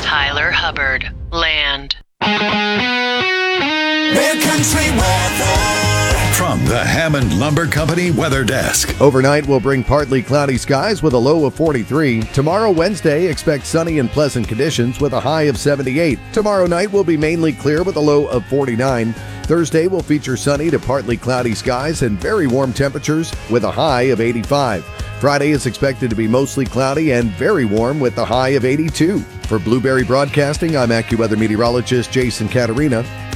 Tyler Hubbard. Land. Mid-Country weather. From the Hammond Lumber Company Weather Desk. Overnight, we'll bring partly cloudy skies with a low of 43. Tomorrow, Wednesday, expect sunny and pleasant conditions with a high of 78. Tomorrow night will be mainly clear with a low of 49. Thursday will feature sunny to partly cloudy skies and very warm temperatures with a high of 85. Friday is expected to be mostly cloudy and very warm with a high of 82. For Blueberry Broadcasting, I'm AccuWeather meteorologist Jason Caterina.